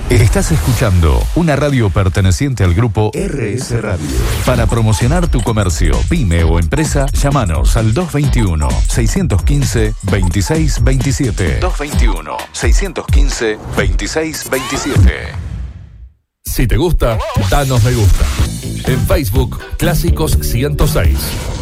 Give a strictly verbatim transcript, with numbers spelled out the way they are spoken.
Estás escuchando una radio perteneciente al grupo R S Radio. Para promocionar tu comercio, pyme o empresa, llámanos al dos veintiuno, seiscientos quince, veintiséis veintisiete. dos veintiuno, seiscientos quince, veintiséis veintisiete. Si te gusta, danos me gusta. En Facebook, Clásicos ciento seis.